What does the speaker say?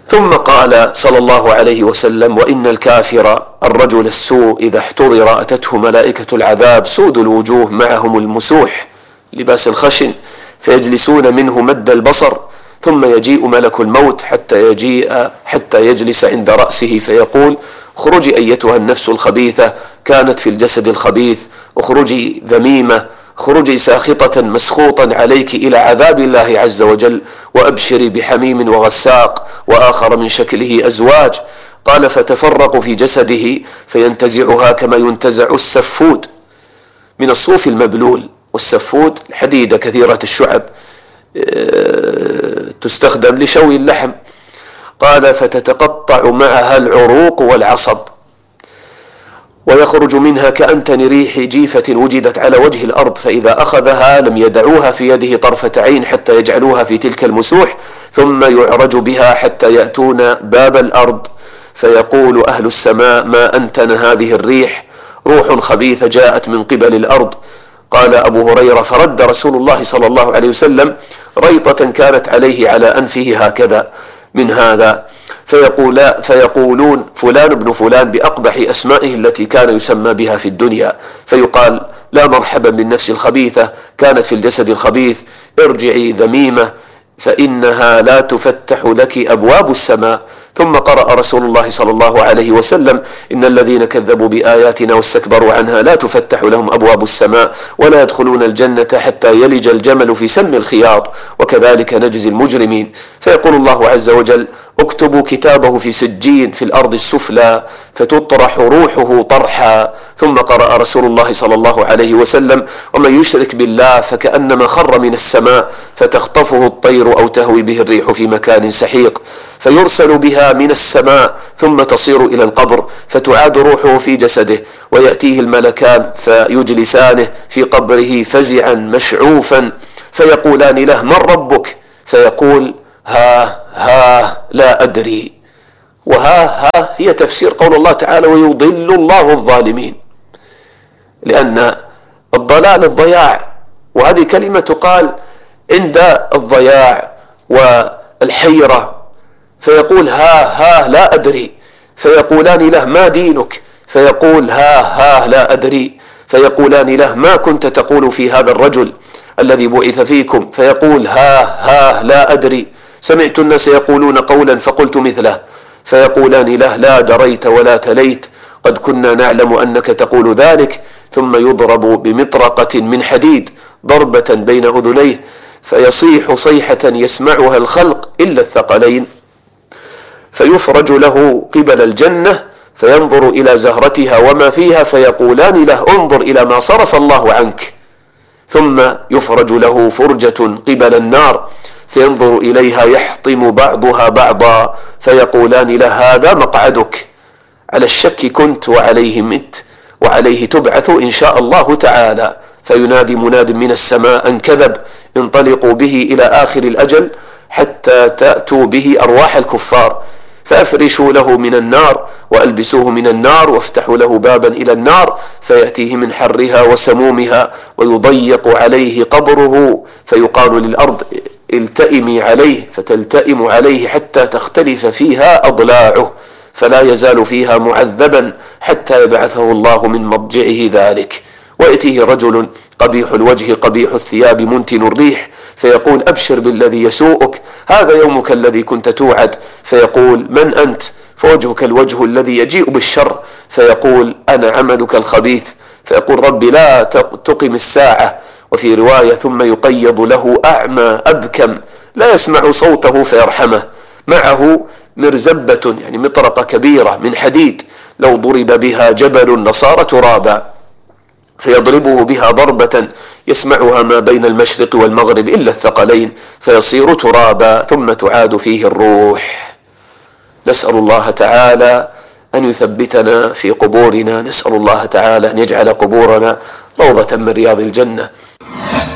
ثم قال صلى الله عليه وسلم: وإن الكافر الرجل السوء إذا احتضر أتته ملائكة العذاب سود الوجوه معهم المسوح لباس الخشن فيجلسون منه مد البصر، ثم يجيء ملك الموت حتى يجلس عند رأسه فيقول: اخرجي أيتها النفس الخبيثة كانت في الجسد الخبيث، اخرجي ذميمة، اخرجي ساخطة مسخوطا عليك إلى عذاب الله عز وجل، وأبشري بحميم وغساق وآخر من شكله أزواج. قال: فتفرق في جسده فينتزعها كما ينتزع السفود من الصوف المبلول، والسفود الحديدة كثيرة الشعب تستخدم لشوي اللحم. قال: فتتقطع معها العروق والعصب، ويخرج منها كأنتن ريح جيفة وجدت على وجه الأرض، فإذا أخذها لم يدعوها في يده طرفة عين حتى يجعلوها في تلك المسوح، ثم يعرج بها حتى يأتون باب الأرض فيقول أهل السماء: ما أنتن هذه الريح؟ روح خبيثة جاءت من قبل الأرض. قال أبو هريرة: فرد رسول الله صلى الله عليه وسلم ريطة كانت عليه على أنفه هكذا من هذا، فيقولون فلان ابن فلان بأقبح أسمائه التي كان يسمى بها في الدنيا، فيقال: لا مرحبا بالنفس الخبيثة كانت في الجسد الخبيث، ارجعي ذميمة فإنها لا تفتح لك أبواب السماء. ثم قرأ رسول الله صلى الله عليه وسلم: إن الذين كذبوا بآياتنا واستكبروا عنها لا تفتح لهم أبواب السماء ولا يدخلون الجنة حتى يلج الجمل في سم الخياط وكذلك نجزي المجرمين. فيقول الله عز وجل: اكتبوا كتابه في سجين في الأرض السفلى فتطرح روحه طرحا. ثم قرأ رسول الله صلى الله عليه وسلم: ومن يشرك بالله فكأنما خر من السماء فتخطفه الطير أو تهوي به الريح في مكان سحيق، فيرسل بها من السماء ثم تصير إلى القبر فتعاد روحه في جسده، ويأتيه الملكان فيجلسانه في قبره فزعا مشعوفا فيقولان له: من ربك؟ فيقول: ها لا أدري. وها هي تفسير قول الله تعالى: ويضل الله الظالمين، لأن الضلال الضياع، وهذه كلمة تقال عند الضياع والحيرة، فيقول: ها لا أدري، فيقولان له: ما دينك؟ فيقول: ها لا أدري، فيقولان له: ما كنت تقول في هذا الرجل الذي بعث فيكم؟ فيقول: ها لا أدري، سمعت الناس يقولون قولا فقلت مثله. فيقولان له: لا دريت ولا تليت، قد كنا نعلم أنك تقول ذلك. ثم يضرب بمطرقة من حديد ضربة بين أذنيه فيصيح صيحة يسمعها الخلق إلا الثقلين، فيفرج له قبل الجنة فينظر إلى زهرتها وما فيها، فيقولان له: انظر إلى ما صرف الله عنك. ثم يفرج له فرجة قبل النار فينظر إليها يحطم بعضها بعضا، فيقولان له: هذا مقعدك، على الشك كنت وعليه مت وعليه تبعث إن شاء الله تعالى. فينادي مناد من السماء: أن كذب، انطلقوا به إلى آخر الأجل حتى تأتوا به أرواح الكفار، فأفرشوا له من النار وألبسوه من النار وافتحوا له بابا إلى النار فيأتيه من حرها وسمومها ويضيق عليه قبره، فيقال للأرض: التئمي عليه، فتلتئم عليه حتى تختلف فيها أضلاعه، فلا يزال فيها معذبا حتى يبعثه الله من مضجعه ذلك. ويأتيه رجل قبيح الوجه قبيح الثياب منتن الريح فيقول: أبشر بالذي يسوءك، هذا يومك الذي كنت توعد. فيقول: من أنت؟ فوجهك الوجه الذي يجيء بالشر. فيقول: أنا عملك الخبيث. فيقول: ربي لا تقم الساعة. وفي رواية: ثم يقيض له أعمى أبكم لا يسمع صوته فيرحمه، معه مرزبة يعني مطرقة كبيرة من حديد لو ضرب بها جبل لصار ترابا، فيضربه بها ضربة يسمعها ما بين المشرق والمغرب إلا الثقلين فيصير ترابا، ثم تعاد فيه الروح. نسأل الله تعالى أن يثبتنا في قبورنا، نسأل الله تعالى أن يجعل قبورنا روضة من رياض الجنة.